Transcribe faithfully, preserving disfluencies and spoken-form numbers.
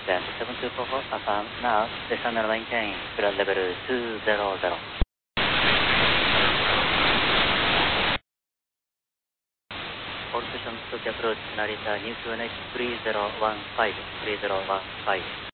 Then seven two four four, affirm now, descend and maintain, ground level two zero zero. All stations to approach Narita, New Q N H three zero one five, three zero one five.